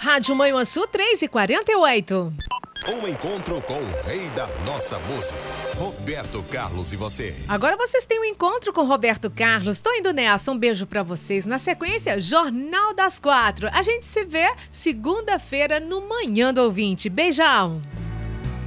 Rádio Manhuaçu 3h48. Um encontro com o rei da nossa música, Roberto Carlos e você. Agora vocês têm um encontro com Roberto Carlos. Tô indo nessa. Um beijo pra vocês. Na sequência, Jornal das 4. A gente se vê segunda-feira no Manhã do Ouvinte. Beijão!